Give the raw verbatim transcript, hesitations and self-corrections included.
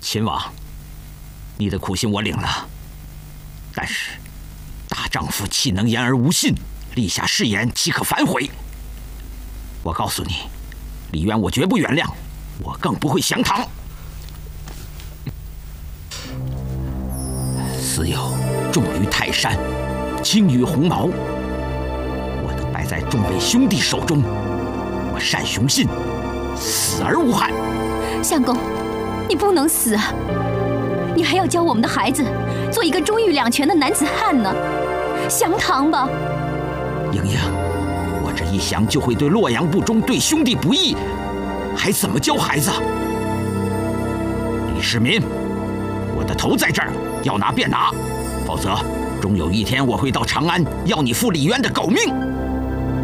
秦王，你的苦心我领了，但是大丈夫岂能言而无信？立下誓言，岂可反悔？我告诉你，李渊我绝不原谅，我更不会降唐。死有重于泰山，轻于鸿毛。我能败在众位兄弟手中，我单雄信死而无憾。 相公，你不能死啊！你还要教我们的孩子做一个忠义两全的男子汉呢。降唐吧！ 莹莹，我这一降就会对洛阳不忠，对兄弟不义，还怎么教孩子？李世民，我的头在这儿，要拿便拿，否则终有一天我会到长安要你负李渊的狗命。